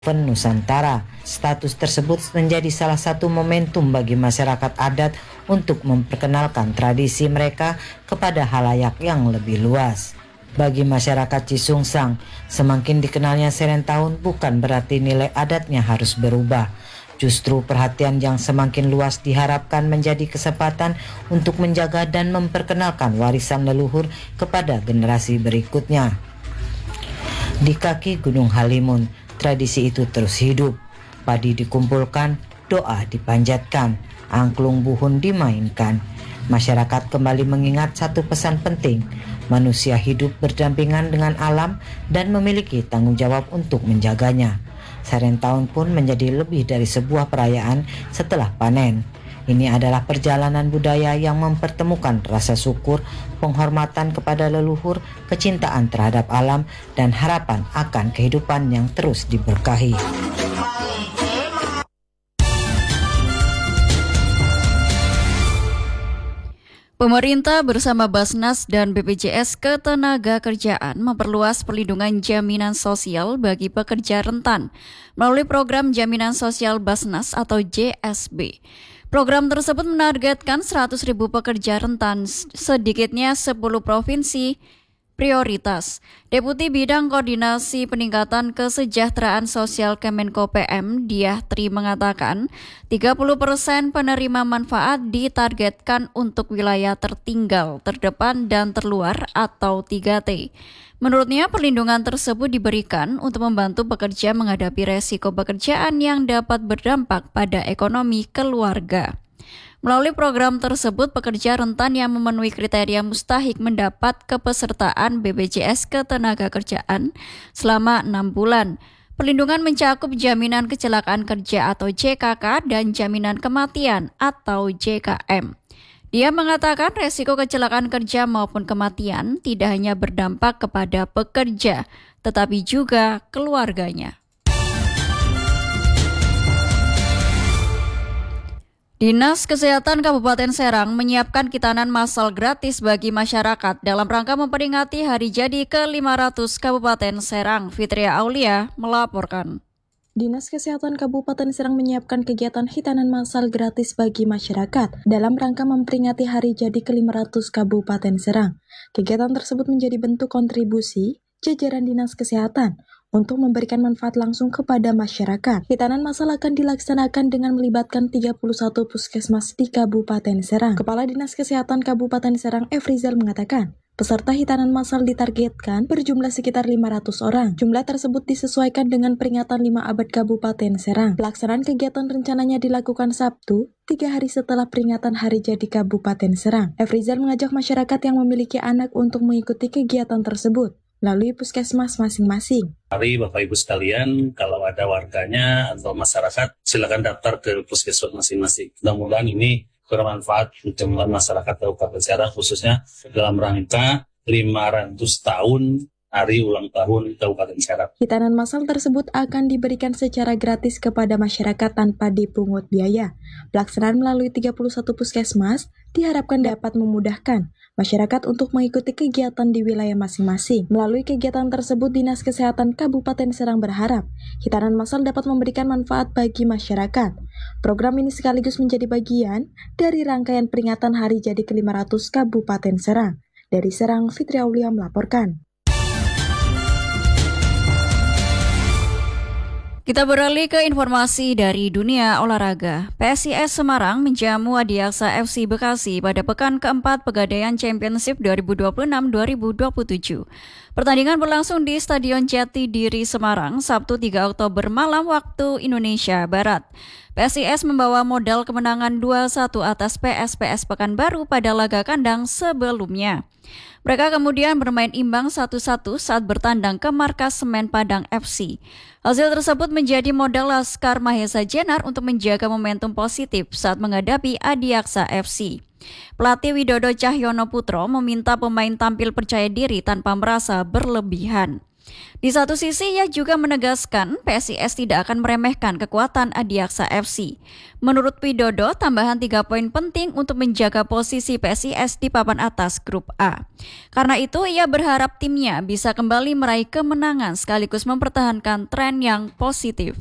Nusantara. Status tersebut menjadi salah satu momentum bagi masyarakat adat untuk memperkenalkan tradisi mereka kepada halayak yang lebih luas. Bagi masyarakat Cisungsang, semakin dikenalnya Serentahun bukan berarti nilai adatnya harus berubah. Justru perhatian yang semakin luas diharapkan menjadi kesempatan untuk menjaga dan memperkenalkan warisan leluhur kepada generasi berikutnya. Di kaki Gunung Halimun, tradisi itu terus hidup. Padi dikumpulkan, doa dipanjatkan, angklung buhun dimainkan. Masyarakat kembali mengingat satu pesan penting, manusia hidup berdampingan dengan alam dan memiliki tanggung jawab untuk menjaganya. Serentahun pun menjadi lebih dari sebuah perayaan setelah panen. Ini adalah perjalanan budaya yang mempertemukan rasa syukur, penghormatan kepada leluhur, kecintaan terhadap alam, dan harapan akan kehidupan yang terus diberkahi. Pemerintah bersama Basnas dan BPJS Ketenagakerjaan memperluas perlindungan jaminan sosial bagi pekerja rentan melalui program Jaminan Sosial Basnas atau JSB. Program tersebut menargetkan 100.000 pekerja rentan, sedikitnya 10 provinsi prioritas. Deputi Bidang Koordinasi Peningkatan Kesejahteraan Sosial Kemenko PM, Diah Tri mengatakan, 30% penerima manfaat ditargetkan untuk wilayah tertinggal, terdepan, dan terluar atau 3T. Menurutnya, perlindungan tersebut diberikan untuk membantu pekerja menghadapi resiko pekerjaan yang dapat berdampak pada ekonomi keluarga. Melalui program tersebut, pekerja rentan yang memenuhi kriteria mustahik mendapat kepesertaan BPJS Ketenagakerjaan selama 6 bulan. Perlindungan mencakup jaminan kecelakaan kerja atau JKK dan jaminan kematian atau JKM. Dia mengatakan resiko kecelakaan kerja maupun kematian tidak hanya berdampak kepada pekerja, tetapi juga keluarganya. Dinas Kesehatan Kabupaten Serang menyiapkan kitanan massal gratis bagi masyarakat dalam rangka memperingati hari jadi ke-500 Kabupaten Serang. Fitria Aulia melaporkan. Dinas Kesehatan Kabupaten Serang menyiapkan kegiatan hitanan massal gratis bagi masyarakat dalam rangka memperingati hari jadi ke-500 Kabupaten Serang. Kegiatan tersebut menjadi bentuk kontribusi jajaran Dinas Kesehatan untuk memberikan manfaat langsung kepada masyarakat. Hitanan massal akan dilaksanakan dengan melibatkan 31 puskesmas di Kabupaten Serang. Kepala Dinas Kesehatan Kabupaten Serang, Efrizal, mengatakan, peserta hitanan massal ditargetkan berjumlah sekitar 500 orang. Jumlah tersebut disesuaikan dengan peringatan 5 abad Kabupaten Serang. Pelaksanaan kegiatan rencananya dilakukan Sabtu, 3 hari setelah peringatan Hari Jadi Kabupaten Serang. Efrizal mengajak masyarakat yang memiliki anak untuk mengikuti kegiatan tersebut melalui puskesmas masing-masing. Mari Bapak Ibu sekalian, kalau ada warganya atau masyarakat, silakan daftar ke puskesmas masing-masing. Mudah-mudahan ini bermanfaat untuk masyarakat Kabupaten Serang, khususnya dalam rangka 500 tahun Hari Ulang Tahun Kabupaten Serang. Hitanan massal tersebut akan diberikan secara gratis kepada masyarakat tanpa dipungut biaya. Pelaksanaan melalui 31 puskesmas diharapkan dapat memudahkan masyarakat untuk mengikuti kegiatan di wilayah masing-masing. Melalui kegiatan tersebut, Dinas Kesehatan Kabupaten Serang berharap hitanan massal dapat memberikan manfaat bagi masyarakat. Program ini sekaligus menjadi bagian dari rangkaian peringatan Hari Jadi ke-500 Kabupaten Serang. Dari Serang, Fitri Aulia melaporkan. Kita beralih ke informasi dari dunia olahraga. PSIS Semarang menjamu Adiaksa FC Bekasi pada pekan keempat Pegadaian Championship 2026-2027. Pertandingan berlangsung di Stadion Jatidiri Semarang, Sabtu 3 Oktober malam waktu Indonesia Barat. PSIS membawa modal kemenangan 2-1 atas PSPS Pekanbaru pada laga kandang sebelumnya. Mereka kemudian bermain imbang 1-1 saat bertandang ke markas Semen Padang FC. Hasil tersebut menjadi modal Laskar Mahesa Jenar untuk menjaga momentum positif saat menghadapi Adiaksa FC. Pelatih Widodo Cahyono Putro meminta pemain tampil percaya diri tanpa merasa berlebihan. Di satu sisi, ia juga menegaskan PSIS tidak akan meremehkan kekuatan Adiaksa FC. Menurut Widodo, tambahan 3 poin penting untuk menjaga posisi PSIS di papan atas grup A. Karena itu, ia berharap timnya bisa kembali meraih kemenangan sekaligus mempertahankan tren yang positif.